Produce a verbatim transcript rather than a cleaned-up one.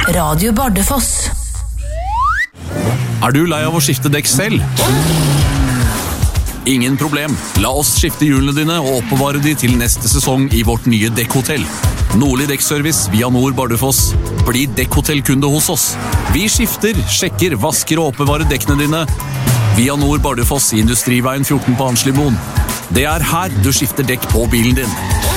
Radio Bardufoss. Er du lei av å skifte dekk selv? Ingen problem. La oss skifte hjulene dine og oppbevare de til neste sesong i vårt nye dekkhotell. Nordlig Dekkservice via Nord Bardufoss. Bli dekkhotellkunde hos oss. Vi skifter, sjekker, vasker og oppbevarer dekkene dine via Nord Bardufoss i Industriveien fjorten på Hanslimoen. Det er her du skifter dekk på bilen din.